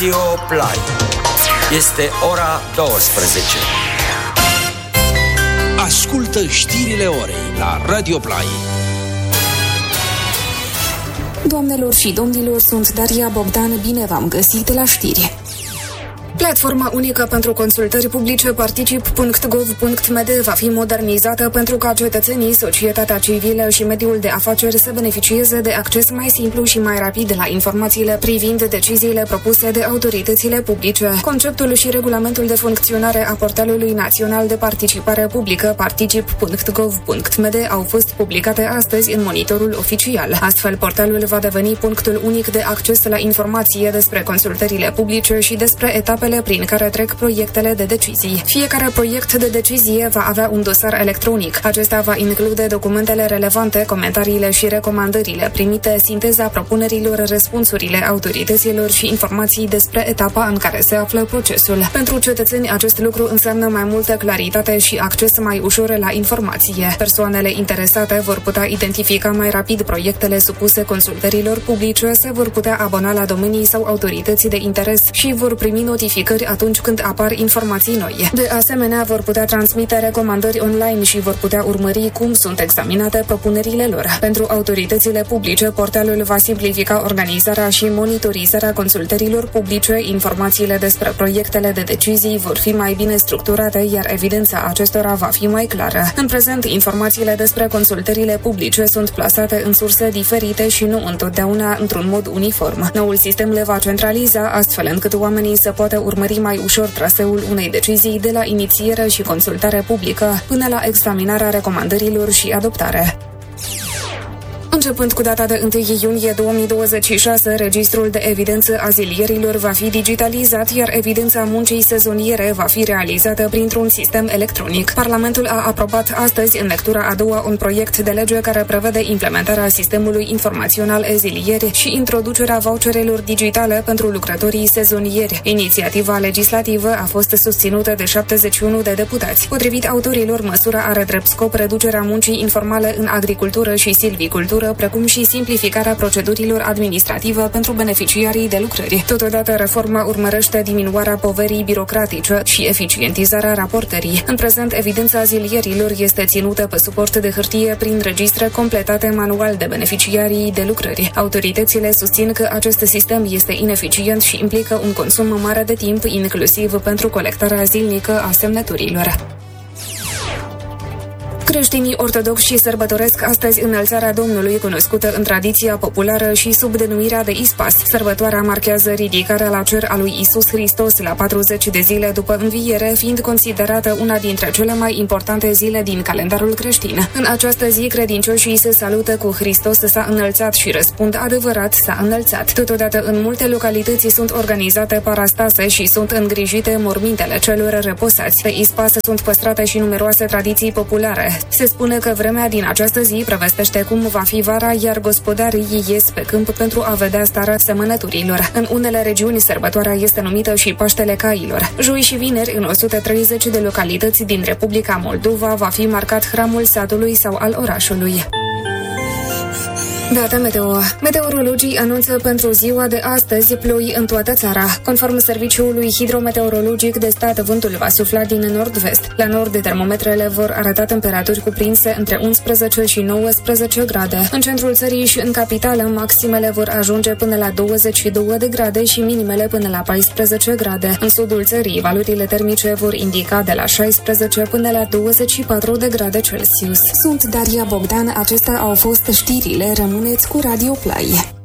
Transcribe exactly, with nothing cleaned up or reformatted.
Radio Play. Este ora douăsprezece. Ascultă știrile orei la Radio Play. Doamnelor și domnilor, sunt Daria Bogdan, bine v-am găsit la știri. Platforma unică pentru consultări publice particip punct gov punct m d va fi modernizată pentru ca cetățenii, societatea civilă și mediul de afaceri să beneficieze de acces mai simplu și mai rapid la informațiile privind deciziile propuse de autoritățile publice. Conceptul și regulamentul de funcționare a portalului național de participare publică particip punct gov punct m d au fost publicate astăzi în monitorul oficial. Astfel, portalul va deveni punctul unic de acces la informație despre consultările publice și despre etapele prin care trec proiectele de decizii. Fiecare proiect de decizie va avea un dosar electronic. Acesta va include documentele relevante, comentariile și recomandările primite, sinteza propunerilor, răspunsurile autorităților și informații despre etapa în care se află procesul. Pentru cetățeni, acest lucru înseamnă mai multă claritate și acces mai ușor la informație. Persoanele interesate vor putea identifica mai rapid proiectele supuse consultărilor publice, se vor putea abona la domenii sau autorități de interes și vor primi notificări atunci când apar informații noi. De asemenea, vor putea transmite recomandări online și vor putea urmări cum sunt examinate propunerile lor. Pentru autoritățile publice, portalul va simplifica organizarea și monitorizarea consultărilor publice, informațiile despre proiectele de decizii vor fi mai bine structurate, iar evidența acestora va fi mai clară. În prezent, informațiile despre consultările publice sunt plasate în surse diferite și nu întotdeauna într-un mod uniform. Noul sistem le va centraliza, astfel încât oamenii să poată urmări mai ușor traseul unei decizii de la inițiere și consultare publică până la examinarea recomandărilor și adoptare. Începând cu data de întâi iunie două mii douăzeci și șase, registrul de evidență a zilierilor va fi digitalizat, iar evidența muncii sezoniere va fi realizată printr-un sistem electronic. Parlamentul a aprobat astăzi, în lectura a doua, un proiect de lege care prevede implementarea sistemului informațional e-zilieri și introducerea voucherelor digitale pentru lucrătorii sezonieri. Inițiativa legislativă a fost susținută de șaptezeci și unu de deputați. Potrivit autorilor, măsura are drept scop reducerea muncii informale în agricultură și silvicultură, precum și simplificarea procedurilor administrative pentru beneficiarii de lucrări. Totodată, reforma urmărește diminuarea poverii birocratice și eficientizarea raportării. În prezent, evidența zilierilor este ținută pe suport de hârtie prin registre completate manual de beneficiarii de lucrări. Autoritățile susțin că acest sistem este ineficient și implică un consum mare de timp, inclusiv pentru colectarea zilnică a semnăturilor. Creștinii ortodoxi sărbătoresc astăzi Înălțarea Domnului, cunoscută în tradiția populară și sub denumirea de Ispas. Sărbătoarea marchează ridicarea la cer a lui Isus Hristos la patruzeci de zile după înviere, fiind considerată una dintre cele mai importante zile din calendarul creștin. În această zi, credincioșii se salută cu Hristos s-a înălțat și răspund adevărat s-a înălțat. Totodată, în multe localități sunt organizate parastase și sunt îngrijite mormintele celor reposați. Pe Ispas sunt păstrate și numeroase tradiții populare. Se spune că vremea din această zi prevestește cum va fi vara, iar gospodarii ies pe câmp pentru a vedea starea semănăturilor. În unele regiuni, sărbătoarea este numită și Paștele Cailor. Joi și vineri, în o sută treizeci de localități din Republica Moldova, va fi marcat hramul satului sau al orașului. Data meteo. Meteorologii anunță pentru ziua de astăzi ploi în toată țara. Conform Serviciului Hidrometeorologic de Stat, vântul va sufla din nord-vest. La nord, termometrele vor arăta temperaturi cuprinse între unsprezece și nouăsprezece grade. În centrul țării și în capitală, maximele vor ajunge până la douăzeci și două de grade și minimele până la paisprezece grade. În sudul țării, valorile termice vor indica de la șaisprezece până la douăzeci și patru de grade Celsius. Sunt Daria Bogdan, acestea au fost știrile. Rămâneți cu Radio Play.